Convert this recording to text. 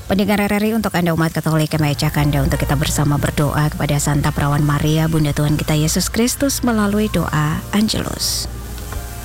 Pendengar RRI, untuk Anda umat Katolik, kami ajak Anda untuk kita bersama berdoa kepada Santa Perawan Maria, Bunda Tuhan kita Yesus Kristus melalui doa Angelus.